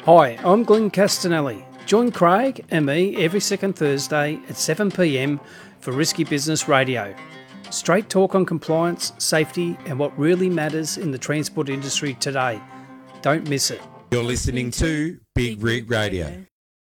Hi, I'm Glenn Castanelli. Join Craig and me every second Thursday at 7 p.m. for Risky Business Radio. Straight talk on compliance, safety and what really matters in the transport industry today. Don't miss it. You're listening to Big Rig Radio.